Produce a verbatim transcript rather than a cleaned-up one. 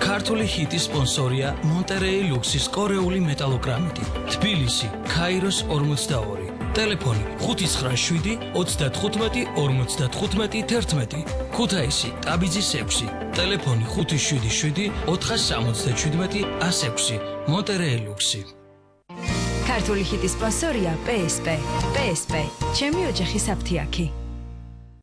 ქართული ჰიტის სპონსორია მონტერეი ლუქსის კორეული მეტალოგრამიტი. თბილისი, ქაიროს ორმოცდაორი. ტელეფონი ხუთი ცხრა შვიდი ოცდათხუთმეტი ორმოცდათხუთმეტი თერთმეტი. ქუთაისი, ტაბიძის ექვსი. ტელეფონი ხუთი შვიდი შვიდი ოთხასამოცდაჩვიდმეტი ას ექვსი. მონტერეი ლუქსი. ქართული ჰიტის სპონსორია პე ეს პე. პე ეს პე. ჩემი ოჯახის აფთიაქი.